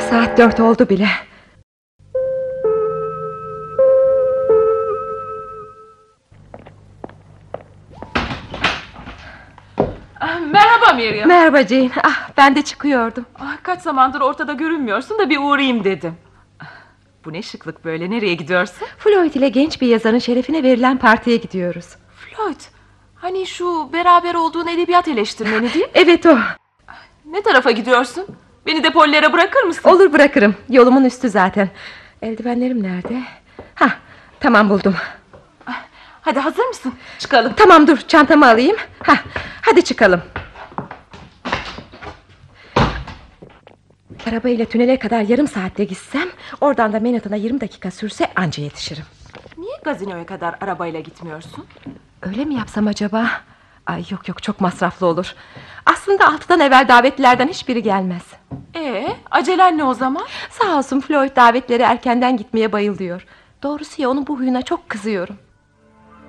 Saat 4 oldu bile. Merhaba Miriam. Merhaba Jane. Ben de çıkıyordum. Kaç zamandır ortada görünmüyorsun da bir uğrayayım dedim. Bu ne şıklık böyle, nereye gidiyorsun? Floyd ile genç bir yazarın şerefine verilen partiye gidiyoruz. Floyd, hani şu beraber olduğun edebiyat eleştirmeni değil mi? Evet o. Ne tarafa gidiyorsun? Beni depollere bırakır mısın? Olur, bırakırım. Yolumun üstü zaten. Eldivenlerim nerede? Tamam, buldum. Hadi, hazır mısın? Çıkalım. Tamam, dur çantamı alayım. Hadi çıkalım. Arabayla tünele kadar yarım saatte gitsem, oradan da Manhattan'a 20 dakika sürse anca yetişirim. Niye gazinoya kadar arabayla gitmiyorsun? Öyle mi yapsam acaba? Yok, çok masraflı olur. Aslında 6'dan evvel davetlilerden hiçbiri gelmez. Acelen ne o zaman? Sağ olsun Floyd davetleri erkenden gitmeye bayılıyor. Doğrusu ya, onun bu huyuna çok kızıyorum.